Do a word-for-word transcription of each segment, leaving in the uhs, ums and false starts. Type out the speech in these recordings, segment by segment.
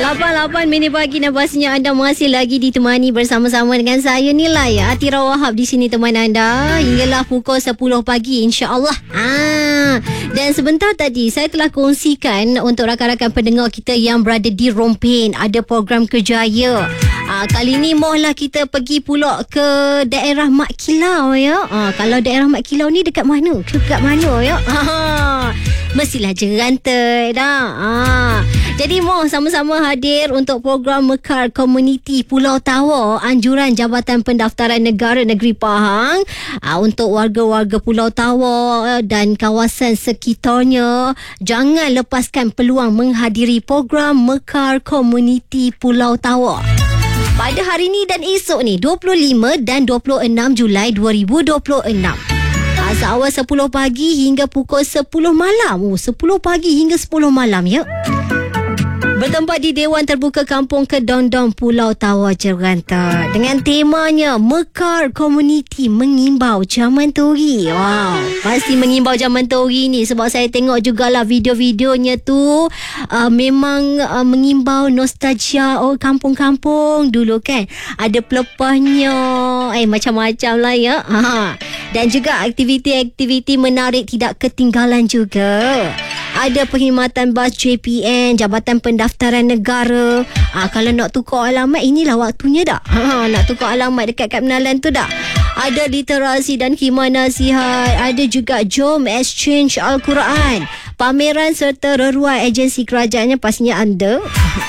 lapan lapan minit pagi dan pastinya anda masih lagi ditemani bersama-sama dengan saya Nilai Atira Wahab di sini teman anda hinggalah pukul sepuluh pagi insya-Allah. Ah, dan sebentar tadi saya telah kongsikan untuk rakan-rakan pendengar kita yang berada di Rompin ada program kerjaya. Ah, kali ni mohlah kita pergi pula ke daerah Mak Kilau ya. Ah, kalau daerah Mak Kilau ni dekat mana? Dekat mana ya? Ah, mestilah Jerantai dah. Ah. Jadi mau sama-sama hadir untuk program Mekar Komuniti Pulau Tawa anjuran Jabatan Pendaftaran Negara Negeri Pahang aa, untuk warga-warga Pulau Tawa dan kawasan sekitarnya jangan lepaskan peluang menghadiri program Mekar Komuniti Pulau Tawa pada hari ni dan esok ni dua puluh lima dan dua puluh enam Julai dua ribu dua puluh enam. Seawal sepuluh pagi hingga pukul sepuluh malam. Oh, sepuluh pagi hingga sepuluh malam ya. Bertempat di Dewan Terbuka Kampung Kedondong Pulau Tawa Jerantai dengan temanya Mekar Komuniti Mengimbau Zaman Tori. Wow, pasti mengimbau zaman Tori ni sebab saya tengok jugalah video-videonya tu uh, memang uh, mengimbau nostalgia oh kampung-kampung dulu kan. Ada pelepahnya, eh macam-macam lah ya. Ha. Dan juga aktiviti-aktiviti menarik tidak ketinggalan juga. Ada perkhidmatan bas J P N, Jabatan Pendaftaran Negara. Ah, kalau nak tukar alamat, inilah waktunya dah. Ha, nak tukar alamat dekat kad pengenalan tu dah. Ada literasi dan khidmat nasihat. Ada juga Jom Exchange Al-Quran. Pameran serta reruai agensi kerajaannya pastinya anda.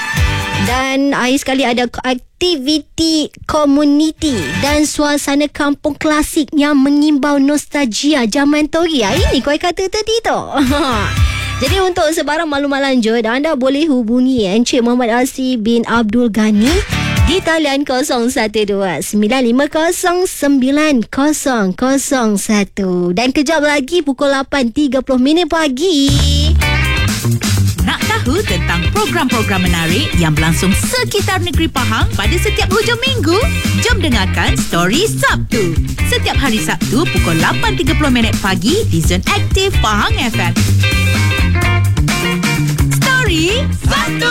Dan akhir sekali ada aktiviti komuniti dan suasana kampung klasik yang mengimbau nostalgia zaman Tori. Ini kau kata tadi tu. Jadi untuk sebarang maklumat lanjut anda boleh hubungi Encik Muhammad Asri bin Abdul Ghani di talian kosong satu dua sembilan lima kosong sembilan kosong kosong satu. Dan kejap lagi pukul lapan tiga puluh minit pagi. Nak tahu tentang program-program menarik yang berlangsung sekitar negeri Pahang pada setiap hujung minggu? Jom dengarkan Story Sabtu. Setiap hari Sabtu pukul lapan tiga puluh minit pagi di Zon Aktif Pahang F M. Story Sabtu.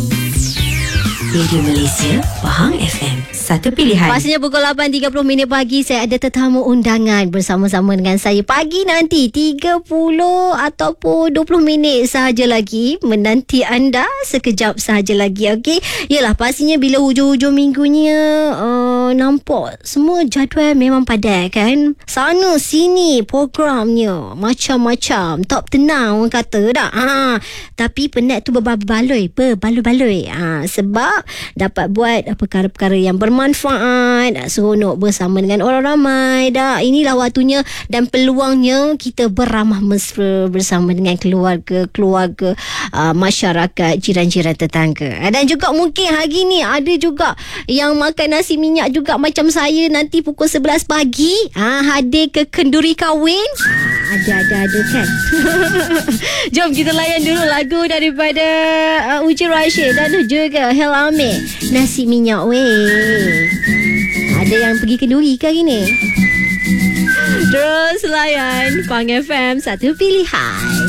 Radio Malaysia Pahang F M, satu pilihan. Pastinya pukul lapan tiga puluh minit pagi saya ada tetamu undangan bersama-sama dengan saya pagi nanti tiga puluh ataupun dua puluh minit sahaja lagi menanti anda sekejap sahaja lagi. Okey, yalah pastinya bila hujung-hujung minggunya uh, nampak semua jadual memang padat kan, sana sini programnya macam-macam, tak tenang orang kata dah. Ha, tapi penat tu berbaloi berbaloi-baloi ha, sebab dapat buat perkara-perkara yang bermanfaat, seronok bersama dengan orang ramai dah. Inilah waktunya dan peluangnya kita beramah mesra bersama dengan keluarga-keluarga, uh, masyarakat, jiran-jiran tetangga. Dan juga mungkin hari ni ada juga yang makan nasi minyak juga macam saya nanti pukul sebelas pagi ha, hadir ke kenduri kahwin. Ha, ada-ada-ada kan. Jom kita layan dulu lagu daripada uh, Uji Rashid dan juga Hel Amir, nasi minyak weh. Ada yang pergi kenduri ke hari ni? Terus layan Pang F M, satu pilihan.